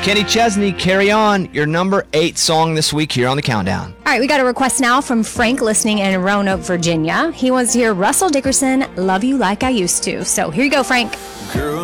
Kenny Chesney, Carry On, your number 8 song this week here on the Countdown. All right, we got a request now from Frank listening in Roanoke, Virginia. He wants to hear Russell Dickerson, Love You Like I Used to. So here you go, Frank. Girl,